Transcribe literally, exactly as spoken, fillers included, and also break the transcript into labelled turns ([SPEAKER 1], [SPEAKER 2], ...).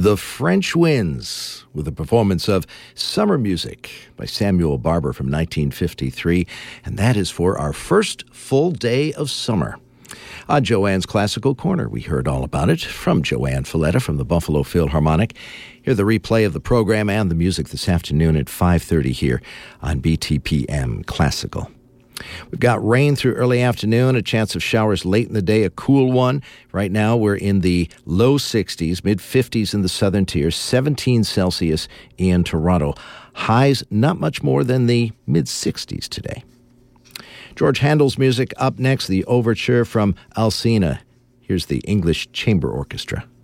[SPEAKER 1] The French Winds, with a performance of Summer Music by Samuel Barber from nineteen fifty-three, and that is for our first full day of summer. On Joanne's Classical Corner, we heard all about it from Joanne Falletta from the Buffalo Philharmonic. Hear the replay of the program and the music this afternoon at five thirty here on B T P M Classical. We've got rain through early afternoon, a chance of showers late in the day, a cool one. Right now we're in the low sixties, mid fifties in the southern tier, seventeen Celsius in Toronto. Highs not much more than the mid sixties today. George Handel's music up next, the overture from Alcina. Here's the English Chamber Orchestra.